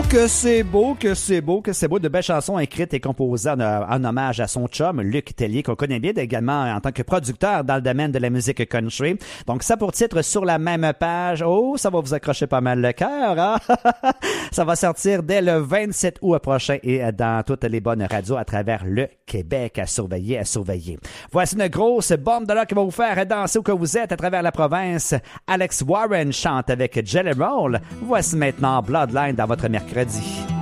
Que c'est beau. De belles chansons écrites et composées en hommage à son chum, Luc Tellier, qu'on connaît bien également en tant que producteur dans le domaine de la musique country. Donc, ça pour titre sur la même page. Oh, ça va vous accrocher pas mal le cœur, hein? Ça va sortir dès le 27 août prochain et dans toutes les bonnes radios à travers le Québec. À surveiller. Voici une grosse bombe de là qui va vous faire danser où que vous êtes à travers la province. Alex Warren chante avec Jelly Roll. Voici maintenant Bloodline dans votre mercredi.